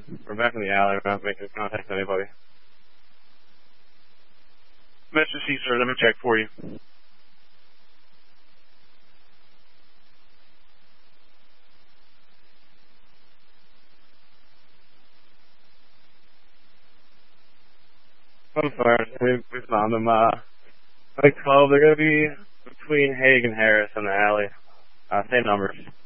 We're back in the alley. We're not making contact with anybody. Mr. C, sir, let me check for you. I'm sorry. We found them. Like 12. They're going to be between Hague and Harris in the alley. Same numbers.